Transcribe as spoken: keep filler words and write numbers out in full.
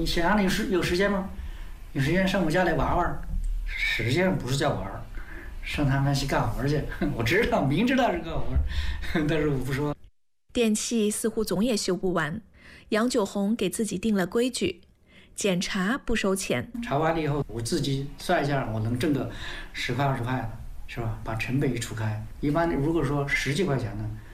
你沈阳里有时有时间吗？有时间上我家来玩玩。实际上不是叫玩，上他们去干活去。我知道，明知道是干活，但是我不说。 电器似乎总也修不完，杨九红给自己定了规矩：检查不收钱。 查完了以后，我自己算一下，我能挣个十块二十块的，是吧？把成本一除开，一般如果说十几块钱呢，